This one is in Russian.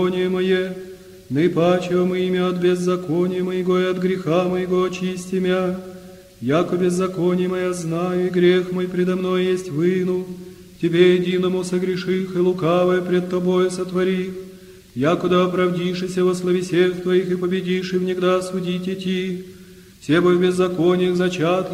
беззаконие мое, наипаче имя от беззакония моего и от греха моего очисти мя, яко беззаконие мое знаю, и грех мой предо мной есть выну, тебе единому согреших и лукавое пред тобой сотворих, якуда оправдишися во славе всех твоих и победишь, и внегда судить идти, все бы в беззакониях зачат